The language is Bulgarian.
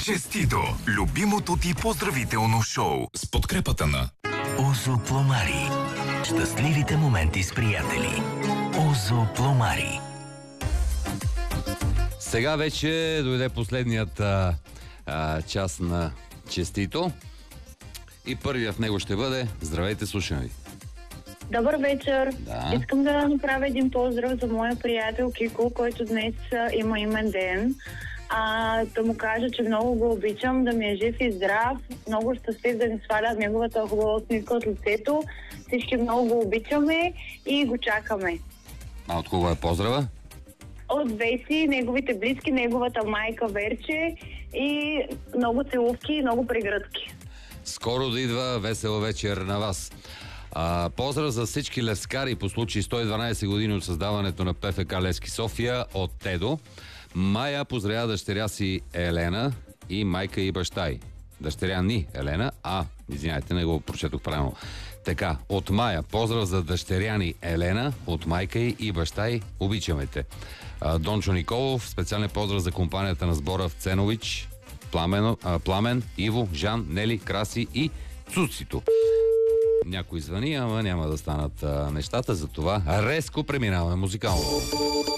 Честито! Любимото ти поздравително шоу с подкрепата на Озо Пломари. Щастливите моменти с приятели. Озо Пломари. Сега вече дойде последният час на Честито. И първия в него ще бъде: здравейте, слушам ви. Добър вечер! Да. Искам да направя един поздрав за моя приятел Кико, който днес има имен ден. Да му кажа, че много го обичам, да ми е жив и здрав, много щастлив да ни сваля неговата хубава усмивка от лицето. Всички много го обичаме и го чакаме. А от кого е поздрава? От Веси, неговите близки, неговата майка Верче и много целувки и много прегръдки. Скоро да идва весела вечер на вас. Поздрав за всички левскари по случай 112 години от създаването на ПФК Левски София от Тедо. Майя поздравя дъщеря си Елена и майка и баща й. Дъщеря ни Елена, извиняйте, не го прочетох правилно. Така, от Майя поздрав за дъщеря ни Елена, от майка й и баща й, обичаме те. Дончо Николов, специален поздрав за компанията на сбора в Ценович, Пламен, Иво, Жан, Нели, Краси и Цуцито. Някой звъни, ама няма да станат нещата, затова резко преминаваме музикално.